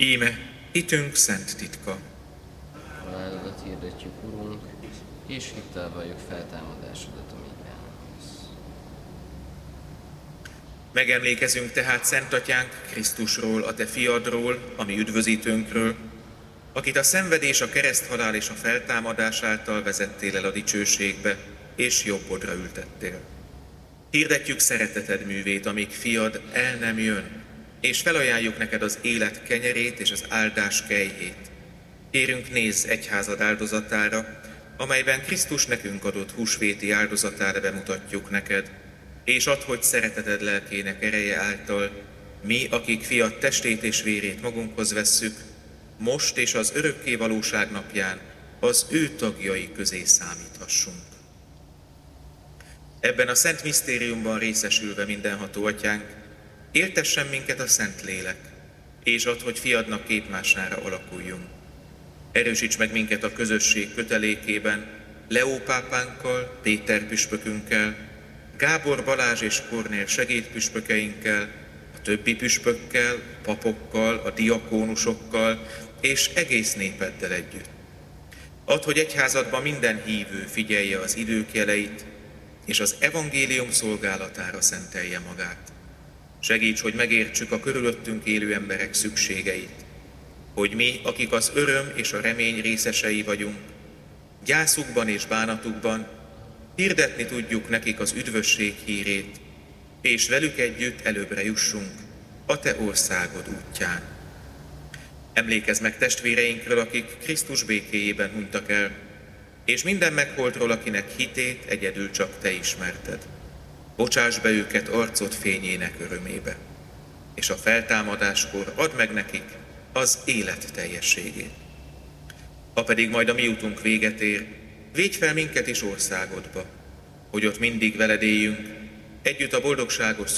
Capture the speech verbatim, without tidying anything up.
Íme, hitünk szent titka. Halálodat hirdetjük, Urunk, és hittel valljuk feltámadásodat, amíg eljössz. Megemlékezünk tehát Szent Atyánk Krisztusról, a Te fiadról, a mi üdvözítőnkről, akit a szenvedés, a kereszthalál és a feltámadás által vezettél el a dicsőségbe, és jobbodra ültettél. Hirdetjük szereteted művét, amíg fiad el nem jön, és felajánljuk neked az élet kenyerét és az áldás kejhét. Kérünk, nézz egyházad áldozatára, amelyben Krisztus nekünk adott húsvéti áldozatára bemutatjuk neked, és add, hogy szereteted lelkének ereje által mi, akik fiad testét és vérét magunkhoz vesszük, most és az örökké valóság napján az ő tagjai közé számíthassunk. Ebben a szent misztériumban részesülve mindenható Atyánk, éltessen minket a Szent Lélek, és add, hogy fiadnak képmására alakuljunk. Erősíts meg minket a közösség kötelékében, Leó pápánkkal, Péter püspökünkkel, Gábor, Balázs és Kornél segédpüspökeinkkel, a többi püspökkel, papokkal, a diakónusokkal és egész népeddel együtt. Add, hogy egyházadban minden hívő figyelje az idők jeleit, és az evangélium szolgálatára szentelje magát. Segíts, hogy megértsük a körülöttünk élő emberek szükségeit, hogy mi, akik az öröm és a remény részesei vagyunk, gyászukban és bánatukban hirdetni tudjuk nekik az üdvösség hírét, és velük együtt előbbre jussunk a Te országod útján. Emlékezz meg testvéreinkről, akik Krisztus békéjében hunytak el, és minden megholtról, akinek hitét egyedül csak Te ismerted. Bocsáss be őket arcod fényének örömébe, és a feltámadáskor add meg nekik az élet teljességét. Ha pedig majd a mi utunk véget ér, védj fel minket is országodba, hogy ott mindig veled éljünk, együtt a boldogságos